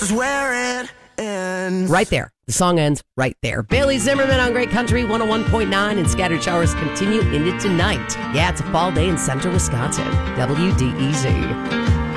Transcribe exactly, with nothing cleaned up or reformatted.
is where it ends. Right there. The song ends right there. Bailey Zimmerman on Great Country one oh one point nine, and scattered showers continue into tonight. Yeah, it's a fall day in central Wisconsin. W D E Z.